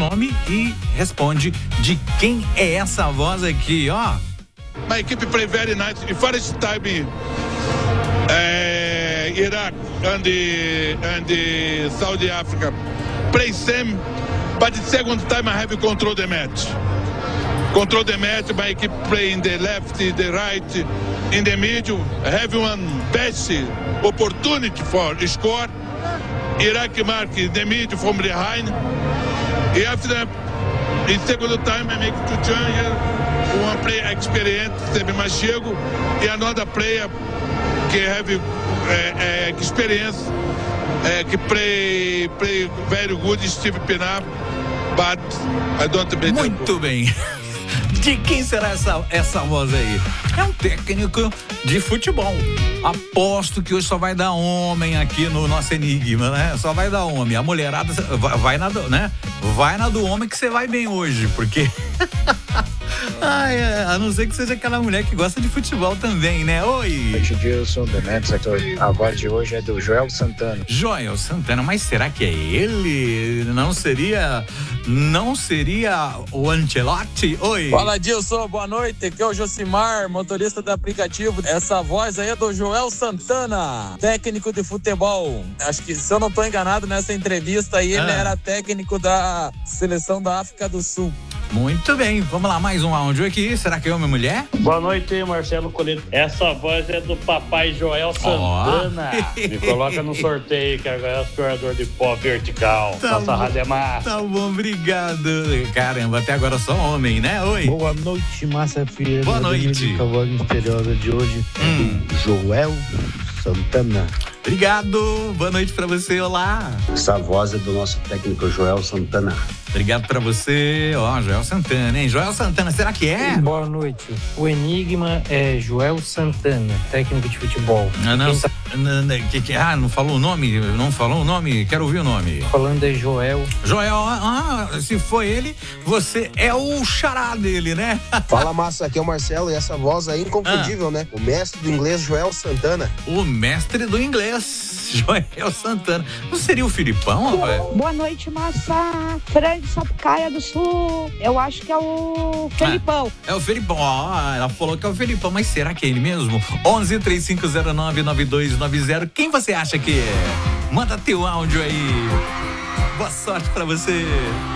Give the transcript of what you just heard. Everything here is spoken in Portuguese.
nome e responde de quem é essa voz aqui, ó. My equipe play very nice. The first time Iraq and the Saudi Africa play same, but the second time I have control the match. Control the match, my equipe play in the left, the right, in the middle, have one best opportunity for score. Iraq mark in the middle from behind. After that, in second time I make two changes. One player experienced, Steve Machego, e another player que have experience, que play very good, Steve Pinar, but I don't believe. Muito bem. De quem será essa voz aí? É um técnico de futebol. Aposto que hoje só vai dar homem aqui no nosso Enigma, né? Só vai dar homem. A mulherada vai na do, né? Vai na do homem que você vai bem hoje, porque a não ser que seja aquela mulher que gosta de futebol também, né? Oi! Edilson, a voz de hoje é do Joel Santana. Joel Santana, mas será que é ele? Não seria o Ancelotti? Oi! Fala, Dilson, boa noite, aqui é o Josimar, motorista do aplicativo. Essa voz aí é do Joel Santana, técnico de futebol. Acho que, se eu não estou enganado, nessa entrevista aí, ele era técnico da seleção da África do Sul. Muito bem, vamos lá, mais um áudio aqui. Será que é homem ou mulher? Boa noite, Marcelo Coleto. Essa voz é do papai Joel Santana. Me coloca no sorteio, que agora é o aspirador de pó vertical. Nossa rádio é massa. Tá bom, obrigado. Caramba, até agora só homem, né? Oi. Boa noite, Massa Firma. Boa noite. A voz misteriosa de hoje é do Joel Santana. Obrigado, boa noite pra você, olá. Essa voz é do nosso técnico Joel Santana. Obrigado pra você, Joel Santana, hein? Joel Santana, será que é? Boa noite. O Enigma é Joel Santana, técnico de futebol. Não falou o nome? Não falou o nome? Quero ouvir o nome. Falando é Joel. Joel, se foi ele, você é o xará dele, né? Fala, Massa, aqui é o Marcelo e essa voz é inconfundível, né? O mestre do inglês, Joel Santana. O mestre do inglês, Joel Santana. Não seria o Filipão, rapaz? Boa noite, Massa. Fran de Sapucaia do Sul. Eu acho que é o Felipão. É o Felipão. Ela falou que é o Felipão, mas será que é ele mesmo? 11-3509-9290. Quem você acha que é? Manda teu áudio aí. Boa sorte pra você.